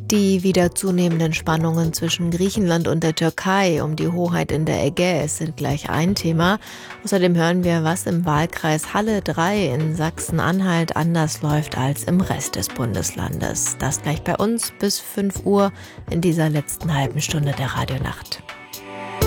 Die wieder zunehmenden Spannungen zwischen Griechenland und der Türkei um die Hoheit in der Ägäis sind gleich ein Thema. Außerdem hören wir, was im Wahlkreis Halle 3 in Sachsen-Anhalt anders läuft als im Rest des Bundeslandes. Das gleich bei uns bis 5 Uhr in dieser letzten halben Stunde der Radionacht.